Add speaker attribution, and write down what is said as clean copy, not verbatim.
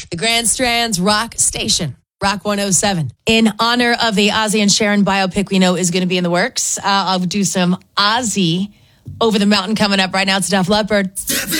Speaker 1: The Grand Strands Rock Station. Rock 107. In honor of the Ozzy and Sharon biopic we know is going to be in the works, I'll do some Ozzy Over the Mountain coming up right now. It's Def Leppard.